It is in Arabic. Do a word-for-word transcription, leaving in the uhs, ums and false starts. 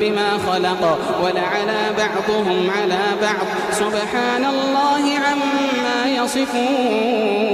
بما خلق ولعلى بعضهم على بعض سبحان الله عما يصفون.